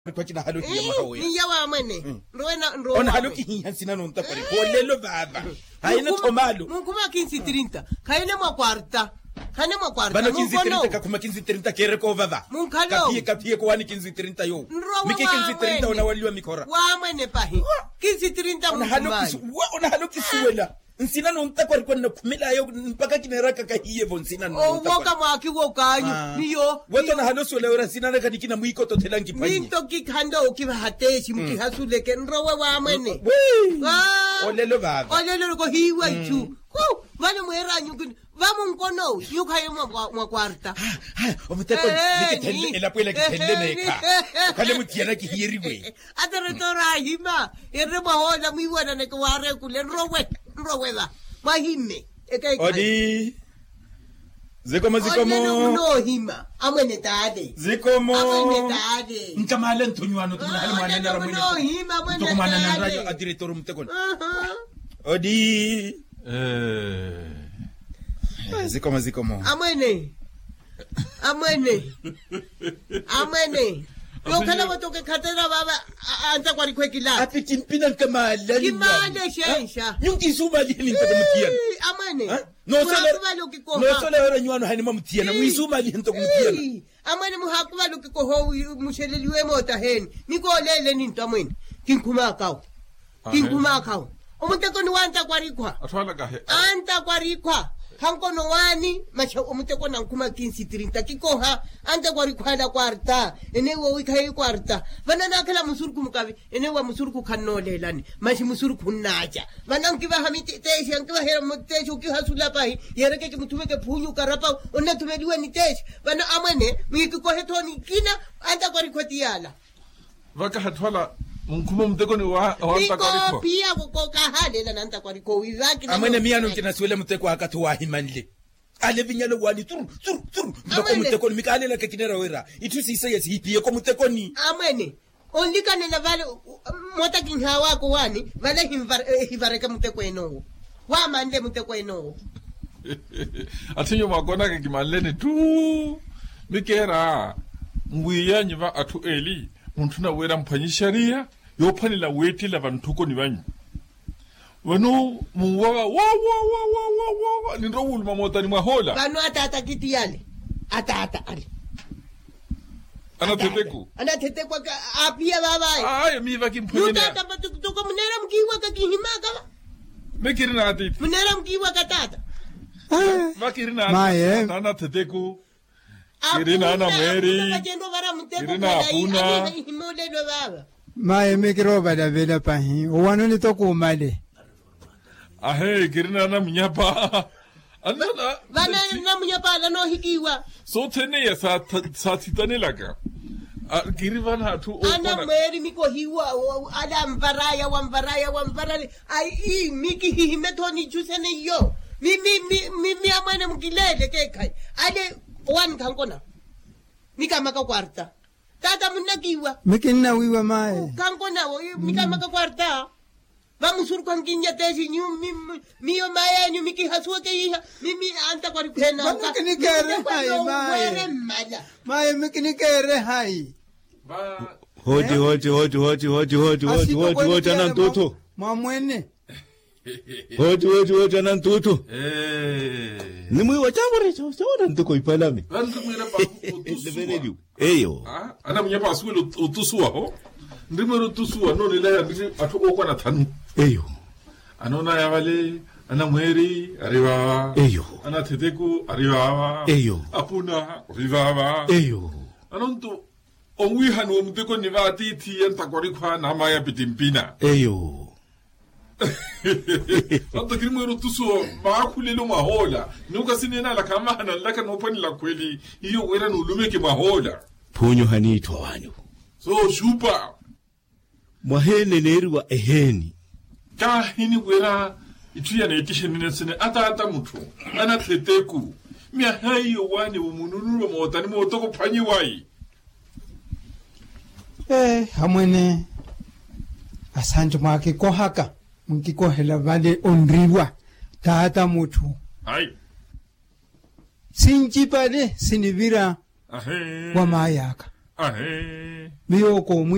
kwa kina haloki ya makawe ni yawa mene ro ona haloki hinsina no ntapare bolelo baba haina tomalo mukuma 15:30 kaina makwarta bana 15:30 ka kuma 15:30 kere ko baba kapie ko wani 15:30 yo miki 15:30 ona waliwa mikora wa mene pahi 15:30 ona haloki suwela nsina no ntakwari kwenda kumila yo mpaka kineraka kahiye bonsina no woka mwaki wokanyu niyo wato na haloso leora sina na kadikina mwiko to telangi panyi mito kikanda ukibahateshi mkihasuleke nrowe wa mwene olelo baba olelo ko hiwa chu ko vale mweranyu vamos nkono yukaye mwa kwarta omuteko nikitende elapwela kitende neka kale mutiana kihiriwe ateretora hima ereba hola mwiwana ne kware kule nrowe ba mahime odi zikomo no hima amwene tade zikomo amwene tade nkamale ntonywano tunahali mwana na ramwe no hima amwene tade tukumana na radio a director muteko odi zikomo amwene yokhala watoke khatela baba anta kwari kwekila ati kimpina kamala kimale shensha nyungi suba lini ntokumutiana amane no sele ora nywano hani mamutiana mwisuma lini ntokumutiana amane muhakuba lokiko ho musheleliwe mota heni niko lele ninto amene kinkuma kawo umuteko ni wanta kwarikwa atwala kahe anta kwarikwa hankono wani macha umuteko na nkuma 15:30 kikoha anta kwarikwala kwarta enewo wikaye kwarta vana nakala musurku mukavi enewa musurku kannolelani machi musurku naja vana nkiva hamiti teshi nkiva hera muteshi ukihasula pahi yereke kimutumeke phunyu karapa onna tumeliwe ni teshi vana amene mikikohe toni kina anta kwarikwatiala vaka hatwala nkuma muteko ni wa anta kwarikwa pia kukoka halela na anta kwarikwa wizaki amene miyano kinaswele muteko akatu wa himanle ale vinyalo wali turu ndoko muteko mikalela ke kinera wera itusi isaye hipiye ko muteko ni amene olikane na vale mota kinhawa ko wani vale hivareka muteko eno wa mande muteko eno atinyo makona ke kimalene tu mikera ngwiya nyiva atu eli muntu na wera mpanyisharia yophanila wetila vantuko ni vanyu wano muwaga wa nindro ulma mota ni mahola vano atata kitiyale atata ali anateteku apia baba ay mi va kimpanyina tata tuko munera mkiwa ka kihimaka mekirina ati munera mkiwa ka tata makirina nana teteku kirina na meri kirina apuna himolelo baba mae mikiroba da vela pahi wano ni to kumale ahe kirina na mnyapa anana vana na mnyapa no hikiwa so tene ya sa titane laka kirivana hatu ana meri miko hiwa ada mvaraya ai miki himetoni jusene yo mi amane mkilele kekai ale wan kankona mikamaka kwarta tata munakiwa mikinna wiwa mae kankona mikamaka kwarta vamos sur con quinya tesi ni mio mae ni miki hasuke iha mimi anta kwa ripena mikini kere hai mae mikini kere hai hoji anantutu mamwene hoji anantutu ni mwi wachabore chawona ntuko ipalame levenediu eyo ana mnyapa asuwe utusua ho ndimero utusua no nilaya ndiri atu okwa na tanu eyo anona ya wale ana mweri arriba eyo ana teteku arriba eyo apuna arriba eyo anonto onwi hanu muteko ni vati ti enta korikwa na maya bitimpina eyo Anta kirimero tuso maakulelo mahola nuka sinena la kama hana laka nopani la kweli hiyo wera nulumeke mahola punyo hanitwa wanyu so shupa mwahene nerwa eheni ka hini wera ituya na itishe ninesene ata mutu ana teteku mia hayo wani umununu wa motani motoko panyi wai hamwene asanjo mwake kohaka mkikohela vale onriwa tata mutu hai sinjipale sinivira ahe wa mayaka ahe miyoko